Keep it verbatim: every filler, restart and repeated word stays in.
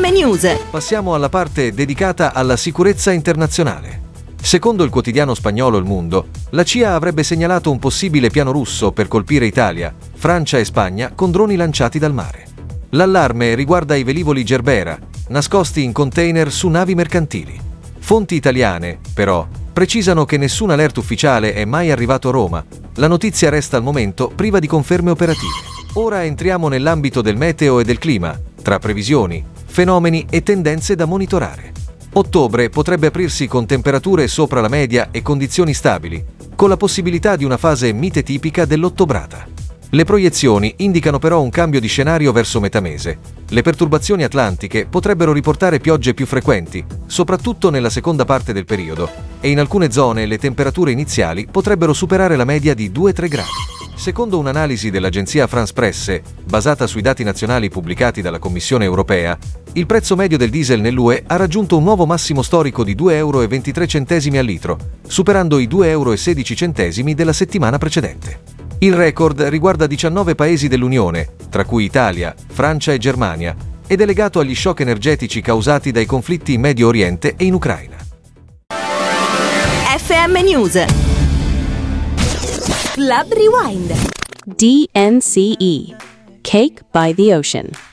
M News. Passiamo alla parte dedicata alla sicurezza internazionale. Secondo il quotidiano spagnolo Il Mundo, la C I A avrebbe segnalato un possibile piano russo per colpire Italia, Francia e Spagna con droni lanciati dal mare. L'allarme riguarda i velivoli Gerbera, nascosti in container su navi mercantili. Fonti italiane, però, precisano che nessun alert ufficiale è mai arrivato a Roma. La notizia resta al momento priva di conferme operative. Ora entriamo nell'ambito del meteo e del clima, tra previsioni, fenomeni e tendenze da monitorare. Ottobre potrebbe aprirsi con temperature sopra la media e condizioni stabili, con la possibilità di una fase mite tipica dell'ottobrata. Le proiezioni indicano però un cambio di scenario verso metà mese. Le perturbazioni atlantiche potrebbero riportare piogge più frequenti, soprattutto nella seconda parte del periodo, e in alcune zone le temperature iniziali potrebbero superare la media di due tre gradi. Secondo un'analisi dell'agenzia France Presse, basata sui dati nazionali pubblicati dalla Commissione europea, il prezzo medio del diesel nell'U E ha raggiunto un nuovo massimo storico di due euro e ventitré centesimi al litro, superando i due euro e sedici centesimi della settimana precedente. Il record riguarda diciannove paesi dell'Unione, tra cui Italia, Francia e Germania, ed è legato agli shock energetici causati dai conflitti in Medio Oriente e in Ucraina. F M News. Club Rewind. D N C E. Cake by the Ocean.